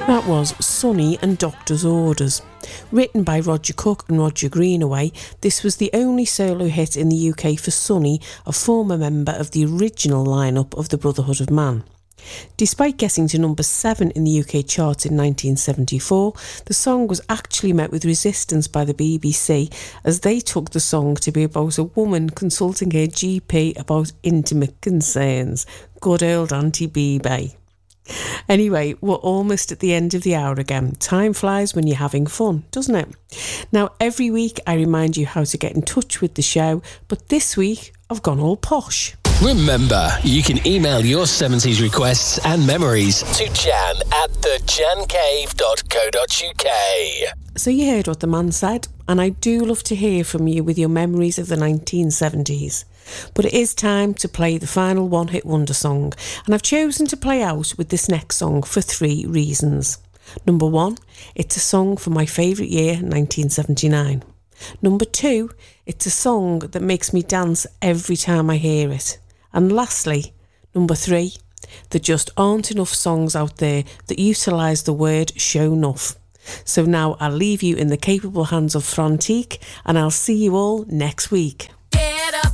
That was Sonny and Doctor's Orders. Written by Roger Cook and Roger Greenaway, this was the only solo hit in the UK for Sonny, a former member of the original lineup of the Brotherhood of Man. Despite getting to number 7 in the UK charts in 1974, the song was actually met with resistance by the BBC, as they took the song to be about a woman consulting her GP about intimate concerns. Good old Auntie Bebe. Anyway, we're almost at the end of the hour again. Time flies when you're having fun, doesn't it? Now, every week I remind you how to get in touch with the show, but this week I've gone all posh. Remember, you can email your 70s requests and memories to jan@thejancave.co.uk. So you heard what the man said, and I do love to hear from you with your memories of the 1970s. But it is time to play the final one-hit wonder song, and I've chosen to play out with this next song for 3 reasons. Number 1, it's a song from my favourite year, 1979. Number 2, it's a song that makes me dance every time I hear it. And lastly, number 3, there just aren't enough songs out there that utilise the word show enough. So now I'll leave you in the capable hands of Frantique, and I'll see you all next week.